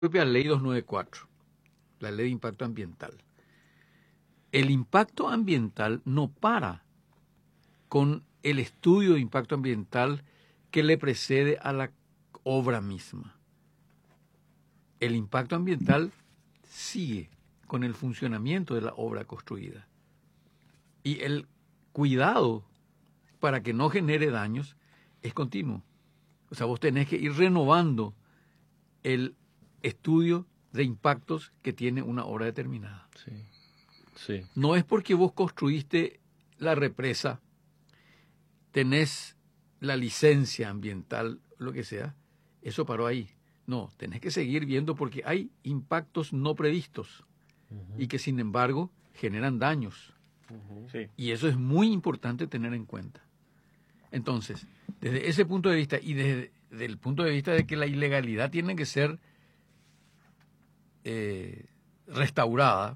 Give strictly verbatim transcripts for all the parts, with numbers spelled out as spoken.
propia ley doscientos noventa y cuatro, la ley de impacto ambiental. El impacto ambiental no para con el estudio de impacto ambiental que le precede a la obra misma. El impacto ambiental sigue con el funcionamiento de la obra construida. Y el cuidado para que no genere daños es continuo. O sea, vos tenés que ir renovando el estudio de impactos que tiene una obra determinada. Sí. Sí. No es porque vos construiste la represa, tenés la licencia ambiental, lo que sea, eso paró ahí. No, tenés que seguir viendo porque hay impactos no previstos uh-huh. y que sin embargo generan daños. Uh-huh. Sí. Y eso es muy importante tener en cuenta. Entonces, desde ese punto de vista y desde, desde el punto de vista de que la ilegalidad tiene que ser eh, restaurada,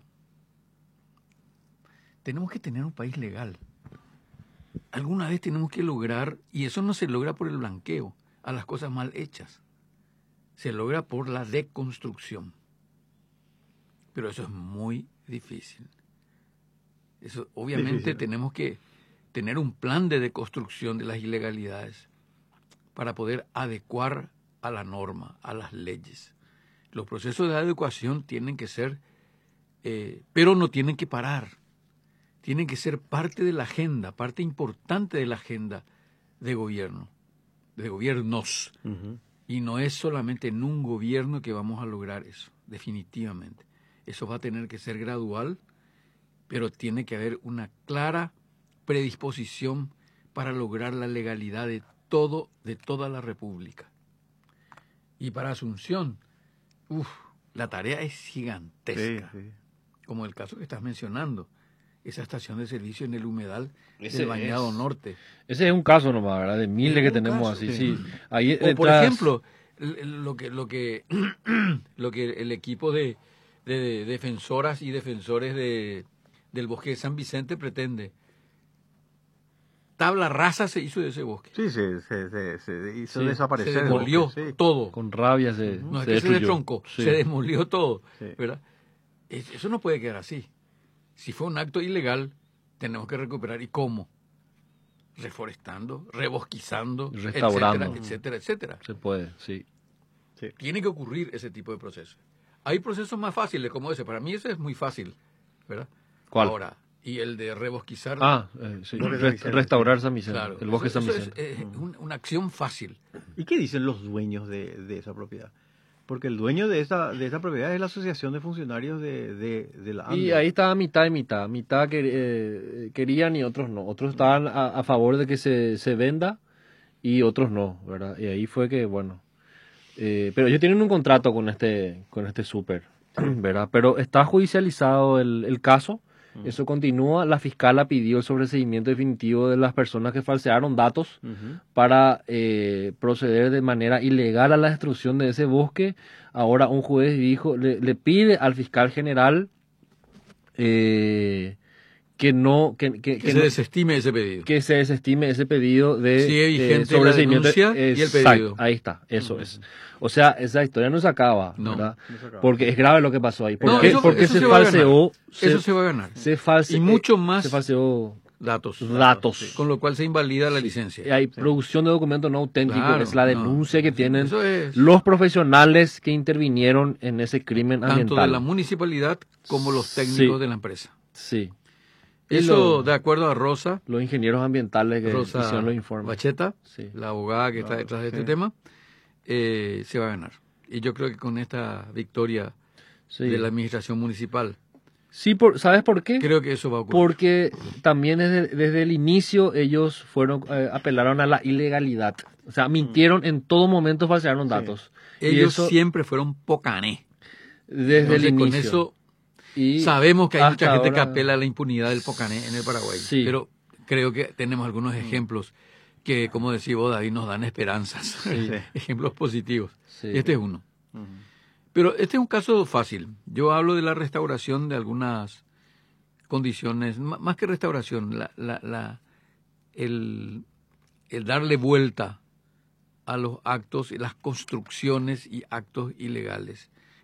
tenemos que tener un país legal. Alguna vez tenemos que lograr, y eso no se logra por el blanqueo a las cosas mal hechas, se logra por la deconstrucción. Pero eso es muy difícil. Eso, obviamente difícil. Tenemos que tener un plan de deconstrucción de las ilegalidades para poder adecuar a la norma, a las leyes. Los procesos de adecuación tienen que ser, eh, pero no tienen que parar. Tienen que ser parte de la agenda, parte importante de la agenda de gobierno, de gobiernos. Uh-huh. Y no es solamente en un gobierno que vamos a lograr eso, definitivamente. Eso va a tener que ser gradual, pero tiene que haber una clara predisposición para lograr la legalidad de todo, de toda la República. Y para Asunción, uf, la tarea es gigantesca, sí, sí. Como el caso que estás mencionando. Esa estación de servicio en el humedal ese del Bañado es, Norte. Ese es un caso nomás, ¿verdad? De miles que tenemos caso, así, sí. sí. Ahí o detrás... por ejemplo, lo que, lo que, lo que el equipo de, de defensoras y defensores de, del bosque de San Vicente pretende. Tabla rasa se hizo de ese bosque. Sí, se, se, se, se hizo sí, desaparecer. Se demolió bosque, sí. todo. Con rabia se, no, se es que se destroncó, sí. Se demolió todo, sí. ¿Verdad? Eso no puede quedar así. Si fue un acto ilegal, tenemos que recuperar. ¿Y cómo? Reforestando, rebosquizando, restaurando, etcétera, etcétera, etcétera. Se puede, sí. sí. Tiene que ocurrir ese tipo de procesos. Hay procesos más fáciles como ese. Para mí ese es muy fácil, ¿verdad? ¿Cuál? Ahora, y el de rebosquizar. Ah, eh, sí. Rest, restaurar San Vicente, claro, el bosque eso, San eso Vicente. Es, eh, un, una acción fácil. ¿Y qué dicen los dueños de, de esa propiedad? Porque el dueño de esa de esa propiedad es la Asociación de Funcionarios de, de, de la ANDE. Y ahí estaba mitad y mitad. Mitad que, eh, querían y otros no. Otros estaban a, a favor de que se, se venda y otros no, ¿verdad? Y ahí fue que, bueno... Eh, pero ellos tienen un contrato con este con este súper, ¿verdad? Pero está judicializado el, el caso. Uh-huh. Eso continúa. La fiscala pidió el sobreseimiento definitivo de las personas que falsearon datos uh-huh. para eh, proceder de manera ilegal a la destrucción de ese bosque. Ahora un juez dijo, le, le pide al fiscal general eh, que no que, que, que, que se no, desestime ese pedido. Que se desestime ese pedido de Sigue vigente eh, sobreseimiento. La denuncia y el pedido. Ahí está, eso uh-huh. es. O sea, esa historia no se acaba, no, ¿verdad? No se acaba. Porque es grave lo que pasó ahí. ¿Por no, qué? Eso, Porque eso se, se falseó. Se, eso se va a ganar. Se falseó. Y mucho más. Se falseó datos. Datos. Sí. Con lo cual se invalida la licencia. Y hay sí. producción de documentos no auténticos. Claro, es la denuncia no. que tienen es... los profesionales que intervinieron en ese crimen Tanto ambiental. Tanto de la municipalidad como los técnicos sí. de la empresa. Sí. Eso, lo, de acuerdo a Rosa. Los ingenieros ambientales que Rosa hicieron los informes. Bacheta, sí. la abogada que claro, está detrás de sí. este tema, eh, se va a ganar. Y yo creo que con esta victoria sí. de la administración municipal. Sí, por, ¿sabes por qué? Creo que eso va a ocurrir. Porque también desde, desde el inicio ellos fueron eh, apelaron a la ilegalidad. O sea, mintieron mm. en todo momento, falsearon datos. Sí. Ellos eso, siempre fueron pocané. Desde Entonces, el inicio. Con eso y sabemos que hay mucha gente ahora, que apela a la impunidad del pocané en el Paraguay. Sí. Pero creo que tenemos algunos ejemplos que, como decís vos, David, nos dan esperanzas. Sí. Ejemplos positivos. Sí. Este es uno. Uh-huh. Pero este es un caso fácil. Yo hablo de la restauración de algunas condiciones, más que restauración, la, la, la, el, el darle vuelta a los actos, las construcciones y actos ilegales.